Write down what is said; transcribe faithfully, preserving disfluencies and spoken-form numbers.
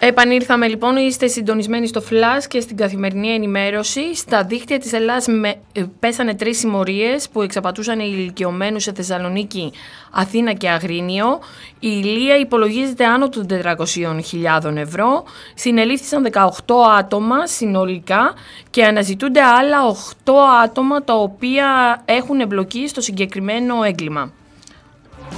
Επανήλθαμε λοιπόν, είστε συντονισμένοι στο Flash και στην καθημερινή ενημέρωση. Στα δίκτυα της Ελλάδας με, πέσανε τρεις συμμορίες που εξαπατούσαν οι ηλικιωμένους σε Θεσσαλονίκη, Αθήνα και Αγρίνιο. Η ηλία υπολογίζεται άνω των τετρακόσιες χιλιάδες ευρώ. Συνελήφθησαν δεκαοκτώ άτομα συνολικά και αναζητούνται άλλα οκτώ άτομα τα οποία έχουν εμπλοκή στο συγκεκριμένο έγκλημα.